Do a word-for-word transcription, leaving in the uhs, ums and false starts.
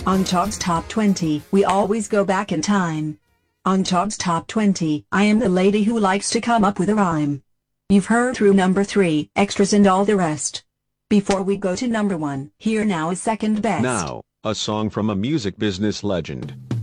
On Todd's Top twenty, we always go back in time. On Todd's Top twenty, I am the lady who likes to come up with a rhyme. You've heard through number three, extras and all the rest. Before we go to number one, here now is second best. Now, a song from a music business legend.